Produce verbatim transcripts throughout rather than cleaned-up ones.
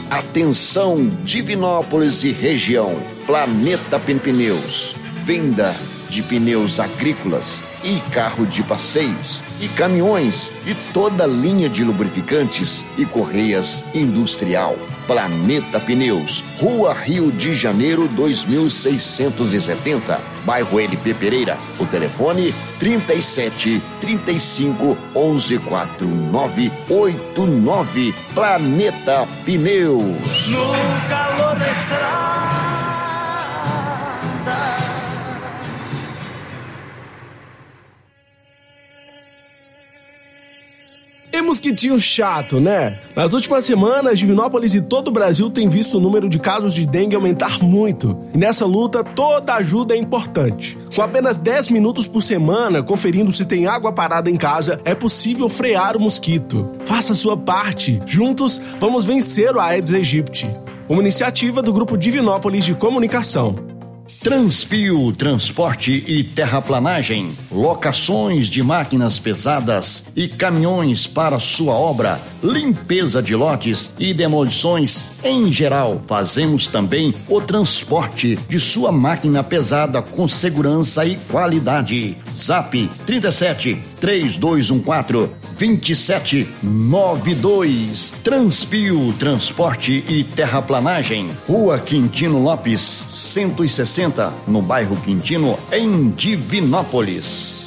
Atenção, Divinópolis e região. Planeta Pneus. Venda de pneus agrícolas e carro de passeios e caminhões e toda linha de lubrificantes e correias industrial. Planeta Pneus, Rua Rio de Janeiro dois mil seiscentos e setenta, bairro L P Pereira. O telefone trinta e sete, trinta e cinco, onze, quarenta e nove, oitenta e nove. Planeta Pneus. No calor da estrada. E mosquitinho chato, né? Nas últimas semanas, Divinópolis e todo o Brasil têm visto o número de casos de dengue aumentar muito. E nessa luta, toda ajuda é importante. Com apenas dez minutos por semana, conferindo se tem água parada em casa, é possível frear o mosquito. Faça a sua parte. Juntos, vamos vencer o Aedes aegypti. Uma iniciativa do Grupo Divinópolis de Comunicação. Transpio, transporte e terraplanagem, locações de máquinas pesadas e caminhões para sua obra, limpeza de lotes e demolições em geral. Fazemos também o transporte de sua máquina pesada com segurança e qualidade. Zap trinta e sete, três dois um quatro, dois sete nove dois. Transpio, transporte e terraplanagem. Rua Quintino Lopes, cento e sessenta, no bairro Quintino, em Divinópolis.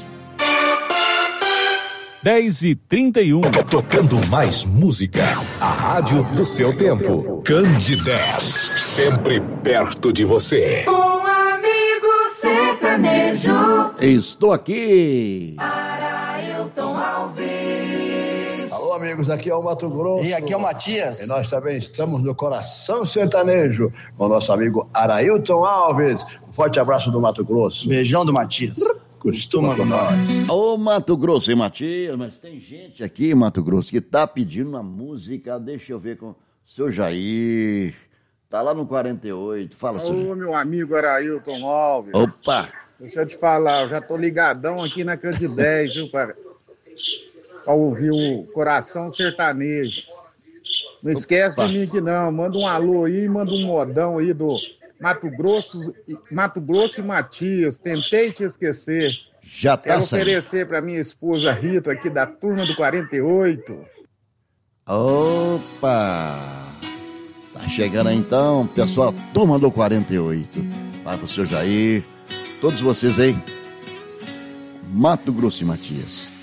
dez e trinta e um. Tocando mais música. A rádio do seu tempo. Candidez. Sempre perto de você. Um amigo sertanejo. Estou aqui. Arailton Alves. Alô, amigos, aqui é o Mato Grosso. E aqui é o Matias. E nós também estamos no Coração Sertanejo com o nosso amigo Arailton Alves. Um forte abraço do Mato Grosso. Beijão do Matias. Costuma com nós. Ô, Mato Grosso e Matias, mas tem gente aqui, Mato Grosso, que tá pedindo uma música, deixa eu ver com o seu Jair. Tá lá no quarenta e oito, fala, seu Jair. Ô, meu amigo Arailton Alves. Opa! Deixa eu te falar, eu já tô ligadão aqui na Candidez, viu, para pra ouvir o Coração Sertanejo. Não esquece Opa. de mim que não, manda um alô aí, manda um modão aí do Mato Grosso, Mato Grosso e Matias, tentei te esquecer. Já tá Quero saindo. oferecer pra minha esposa Rita aqui da turma do quarenta e oito. Opa! Tá chegando aí então, pessoal, turma do quarenta e oito. Vai pro seu Jair, todos vocês aí. Mato Grosso e Matias.